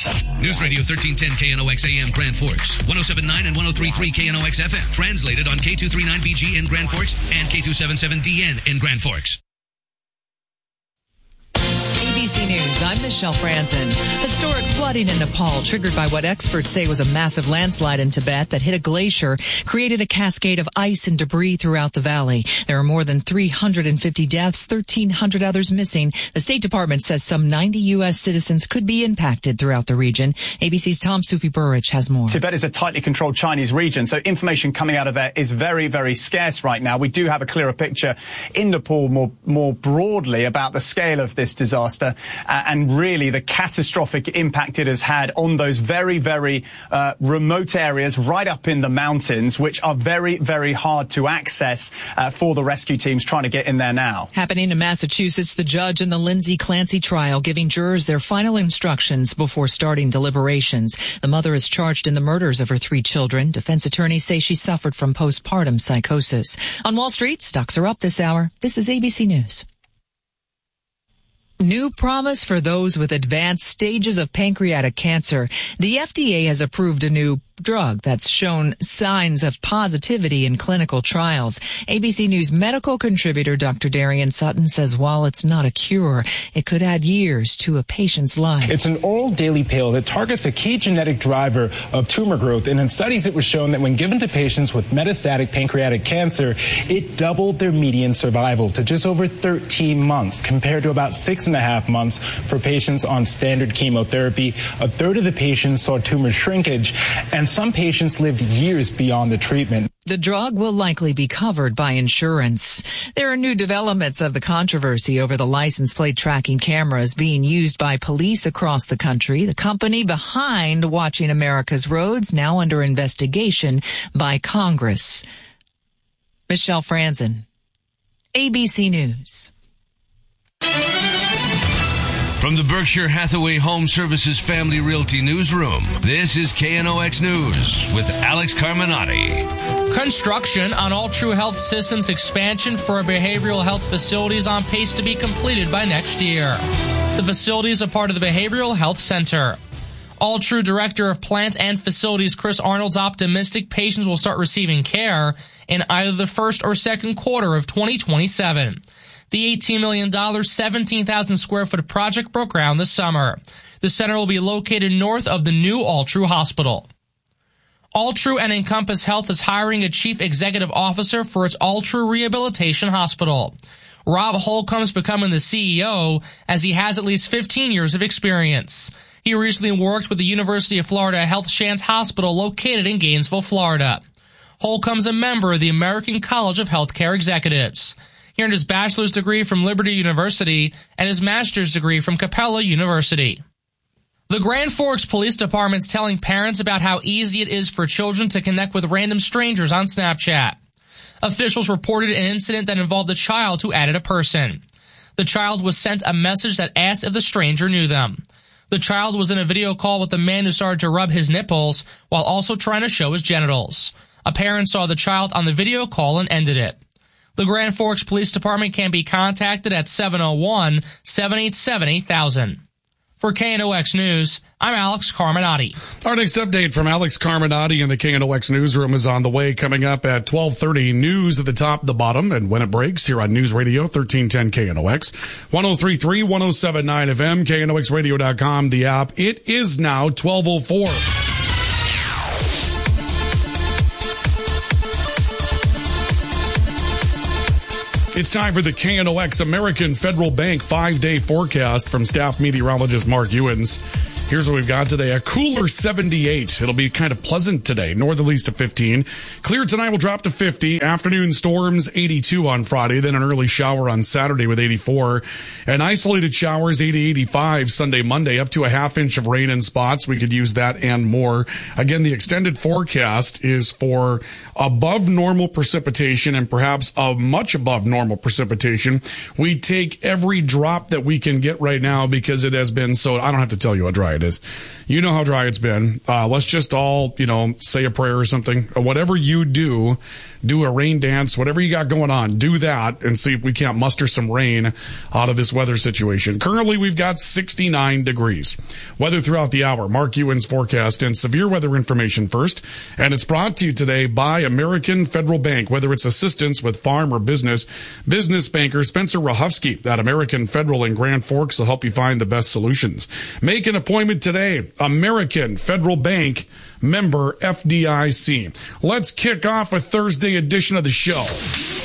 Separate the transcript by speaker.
Speaker 1: News Radio 1310 KNOX AM Grand Forks, 107.9 and 103.3 KNOX FM. Translated on K239BG in Grand Forks and K277DN in Grand Forks.
Speaker 2: ABC News, I'm Michelle Franzen. Historic flooding in Nepal, triggered by what experts say was a massive landslide in Tibet that hit a glacier, created a cascade of ice and debris throughout the valley. There are more than 350 deaths, 1,300 others missing. The State Department says some 90 U.S. citizens could be impacted throughout the region. ABC's Tom Sufi-Burrich has more.
Speaker 3: Tibet is a tightly controlled Chinese region, so information coming out of there is very, very scarce right now. We do have a clearer picture in Nepal more broadly about the scale of this disaster. And really the catastrophic impact it has had on those very, very remote areas right up in the mountains, which are very, very hard to access for the rescue teams trying to get in there now.
Speaker 2: Happening in Massachusetts, the judge in the Lindsay Clancy trial giving jurors their final instructions before starting deliberations. The mother is charged in the murders of her 3 children. Defense attorneys say she suffered from postpartum psychosis. On Wall Street, stocks are up this hour. This is ABC News. New promise for those with advanced stages of pancreatic cancer. The FDA has approved a new drug that's shown signs of positivity in clinical trials. ABC News medical contributor Dr. Darian Sutton says while it's not a cure, it could add years to a patient's life.
Speaker 4: It's an oral daily pill that targets a key genetic driver of tumor growth, and in studies it was shown that when given to patients with metastatic pancreatic cancer, it doubled their median survival to just over 13 months compared to about 6.5 months for patients on standard chemotherapy. A third of the patients saw tumor shrinkage, and some patients lived years beyond the treatment.
Speaker 2: The drug will likely be covered by insurance. There are new developments of the controversy over the license plate tracking cameras being used by police across the country. The company behind Watching America's Roads now under investigation by Congress. Michelle Franzen, ABC News.
Speaker 1: From the Berkshire Hathaway Home Services Family Realty Newsroom, this is KNOX News with Alex Carminati.
Speaker 5: Construction on All True Health Systems expansion for a behavioral health facility is on pace to be completed by next year. The facility is a part of the Behavioral Health Center. All True Director of Plant and Facilities Chris Arnold's optimistic patients will start receiving care in either the first or second quarter of 2027. The $18 million, 17,000 square foot project broke ground this summer. The center will be located north of the new All True Hospital. All True and Encompass Health is hiring a chief executive officer for its All True Rehabilitation Hospital. Rob Holcomb's becoming the CEO as he has at least 15 years of experience. He recently worked with the University of Florida Health Shands Hospital located in Gainesville, Florida. Holcomb's a member of the American College of Healthcare Executives. He earned his bachelor's degree from Liberty University and his master's degree from Capella University. The Grand Forks Police Department's telling parents about how easy it is for children to connect with random strangers on Snapchat. Officials reported an incident that involved a child who added a person. The child was sent a message that asked if the stranger knew them. The child was in a video call with the man who started to rub his nipples while also trying to show his genitals. A parent saw the child on the video call and ended it. The Grand Forks Police Department can be contacted at 701-787-8000. For KNOX News, I'm Alex Carminati.
Speaker 6: Our next update from Alex Carminati in the KNOX Newsroom is on the way, coming up at 12:30. News at the top, the bottom, and when it breaks here on News Radio 1310 KNOX, 103.3, 107.9 FM, KNOXradio.com, the app. It is now 12:04. It's time for the KNOX American Federal Bank 5-day forecast from staff meteorologist Mark Ewens. Here's what we've got today. A cooler 78. It'll be kind of pleasant today. Northerlies to 15. Clear tonight will drop to 50. Afternoon storms 82 on Friday. Then an early shower on Saturday with 84. And isolated showers 80-85 Sunday, Monday. Up to a half inch of rain in spots. We could use that and more. Again, the extended forecast is for above normal precipitation and perhaps a much above normal precipitation. We take every drop that we can get right now because it has been so, I don't have to tell you how dry it is. You know how dry it's been. Let's just all, say a prayer or something. Or whatever you do, do a rain dance, whatever you got going on, do that and see if we can't muster some rain out of this weather situation. Currently, we've got 69 degrees. Weather throughout the hour. Mark Ewan's forecast and severe weather information first. And it's brought to you today by American Federal Bank. Whether it's assistance with farm or business banker Spencer Rahufsky at American Federal in Grand Forks will help you find the best solutions. Make an appointment today. American Federal Bank, member FDIC. Let's kick off a Thursday edition of the show